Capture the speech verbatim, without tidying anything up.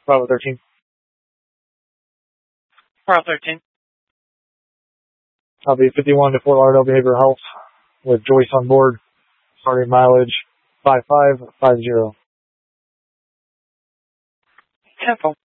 Bravo thirteen. Bravo thirteen. I'll be fifty-one to Fort Lauderdale Behavioral Health with Joyce on board. Starting mileage five five five zero. Careful.